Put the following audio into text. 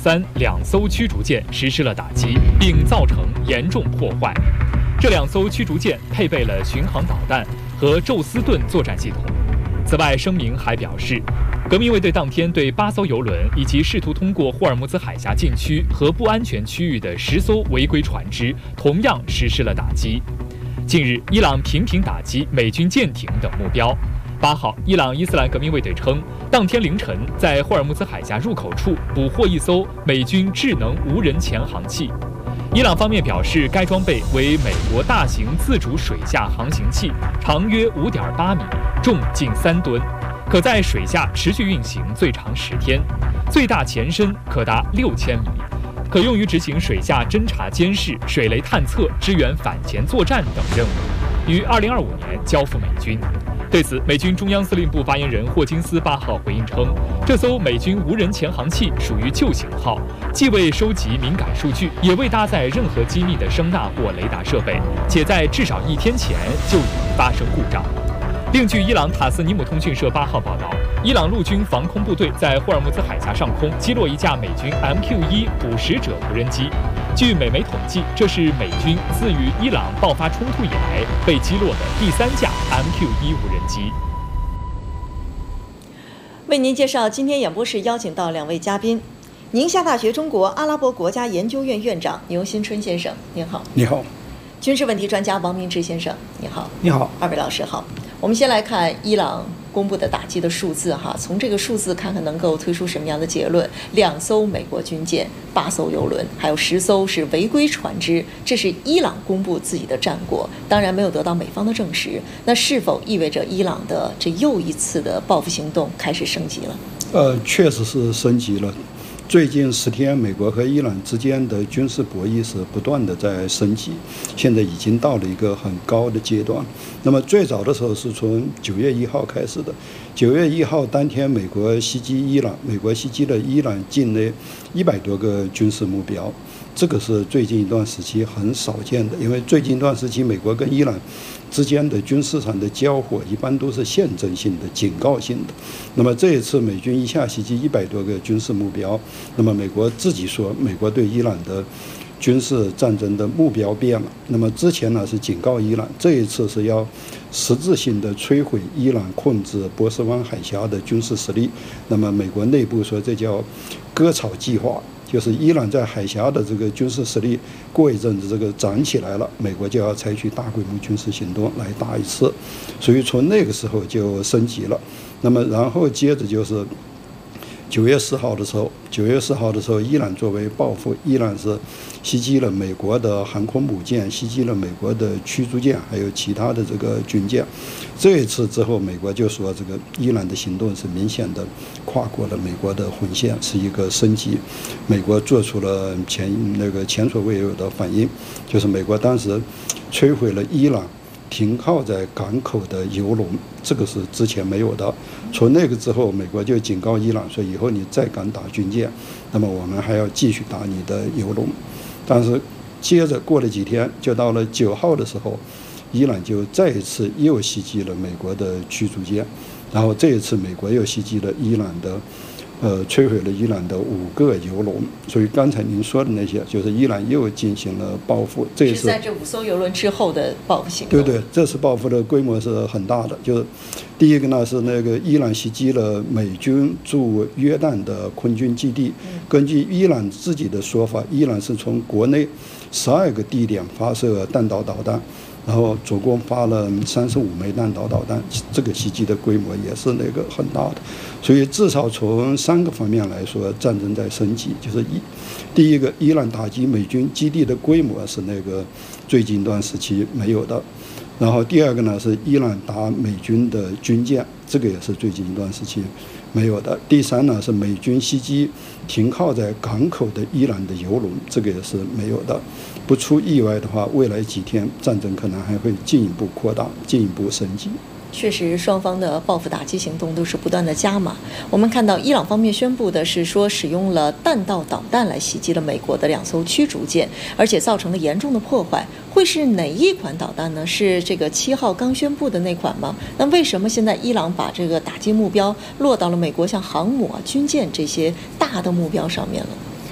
3两艘驱逐舰实施了打击，并造成严重破坏。这2艘驱逐舰配备了巡航导弹和宙斯盾作战系统。此外，声明还表示，革命卫队当天对8艘油轮以及试图通过霍尔木兹海峡禁区和不安全区域的10艘违规船只同样实施了打击。近日，伊朗频频打击美军舰艇等目标。8号，伊朗伊斯兰革命卫队称，当天凌晨在霍尔木兹海峡入口处捕获1艘美军智能无人潜航器。伊朗方面表示，该装备为美国大型自主水下航行器，长约5.8米，重近3吨，可在水下持续运行最长10天，最大前深可达6000米，可用于执行水下侦察监视、水雷探测、支援反潜作战等任务，于2025年交付美军。对此，美军中央司令部发言人霍金斯8号回应称，这艘美军无人潜航器属于旧型号，既未收集敏感数据，也未搭载任何机密的声纳或雷达设备，且在至少1天前就已发生故障。另据伊朗塔斯尼姆通讯社8号报道，伊朗陆军防空部队在霍尔木兹海峡上空击落一架美军 MQ-1捕食者无人机。据美媒统计，这是美军自与伊朗爆发冲突以来被击落的第3架 MQ-1无人机。 为您介绍今天演播室邀请到2位嘉宾，宁夏大学中国阿拉伯国家研究院院长牛新春先生，您好。 你好。 军事问题专家王明志先生，你好。 你好。 2位老师好。我们先来看伊朗公布的打击的数字哈，从这个数字看看能够推出什么样的结论？2艘美国军舰、8艘油轮，还有10艘是违规船只，这是伊朗公布自己的战果，当然没有得到美方的证实。那是否意味着伊朗的这又一次的报复行动开始升级了？ 确实是升级了。最近10天，美国和伊朗之间的军事博弈是不断的在升级，现在已经到了一个很高的阶段。那么最早的时候是从9月1号开始的，9月1号当天，美国袭击伊朗，美国袭击了伊朗境内100多个军事目标，这个是最近一段时期很少见的，因为最近一段时期美国跟伊朗之间的军事上的交火一般都是象征性的、警告性的。那么这一次美军一下袭击100多个军事目标，那么美国自己说，美国对伊朗的军事战争的目标变了。那么之前呢是警告伊朗，这一次是要实质性的摧毁伊朗控制波斯湾海峡的军事实力。那么美国内部说这叫割草计划，就是伊朗在海峡的这个军事实力过一阵子这个涨起来了，美国就要采取大规模军事行动来打一次，所以从那个时候就升级了。那么然后接着就是9月4号的时候，伊朗作为报复，伊朗是袭击了美国的航空母舰，袭击了美国的驱逐舰，还有其他的这个军舰。这一次之后，美国就说这个伊朗的行动是明显的跨过了美国的红线，是一个升级。美国做出了前所未有的反应，就是美国当时摧毁了伊朗停靠在港口的油轮，这个是之前没有的。从那个之后，美国就警告伊朗说，以后你再敢打军舰，那么我们还要继续打你的油轮。但是接着过了几天，就到了9号的时候，伊朗就再一次又袭击了美国的驱逐舰，然后这一次美国又袭击了伊朗的摧毁了伊朗的5个油轮。所以刚才您说的那些，就是伊朗又进行了报复。这是在这5艘油轮之后的报复行动。 对，这次报复的规模是很大的。就是第一个呢是伊朗袭击了美军驻约旦的空军基地。根据伊朗自己的说法，伊朗是从国内12个地点发射弹道导弹，然后总共发了35枚弹道导弹，这个袭击的规模也是很大的。所以至少从3个方面来说，战争在升级。就是第一个，伊朗打击美军基地的规模是最近一段时期没有的。然后第二个呢是伊朗打美军的军舰，这个也是最近一段时期没有的。第三呢是美军袭击停靠在港口的伊朗的油轮，这个也是没有的。不出意外的话，未来几天战争可能还会进一步扩大，进一步升级。 确实，双方的报复打击行动都是不断的加码。我们看到伊朗方面宣布的是说，使用了弹道导弹来袭击了美国的2艘驱逐舰，而且造成了严重的破坏。会是哪一款导弹呢？是这个7号刚宣布的那款吗？那为什么现在伊朗把这个打击目标落到了美国像航母啊、军舰这些大的目标上面了？